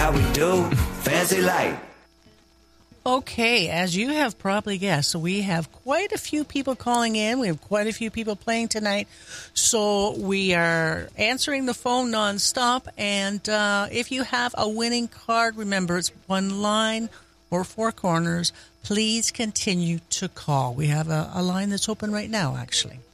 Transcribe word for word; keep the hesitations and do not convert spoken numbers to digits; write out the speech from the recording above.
how we do. Fancy like. Okay, as you have probably guessed, we have quite a few people calling in. We have quite a few people playing tonight. So we are answering the phone nonstop. And uh, if you have a winning card, remember it's one line or four corners. Please continue to call. We have a, a line that's open right now, actually.